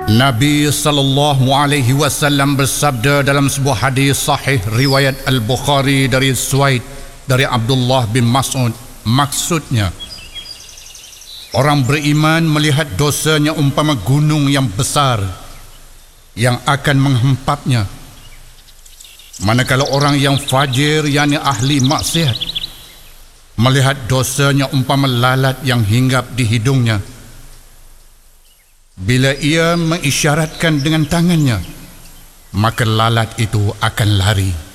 Nabi SAW bersabda dalam sebuah hadis sahih riwayat Al-Bukhari dari Suaid dari Abdullah bin Mas'ud, maksudnya, orang beriman melihat dosanya umpama gunung yang besar yang akan menghempapnya, manakala orang yang fajir, yakni ahli maksiat, melihat dosanya umpama lalat yang hinggap di hidungnya. Bila ia mengisyaratkan dengan tangannya, maka lalat itu akan lari.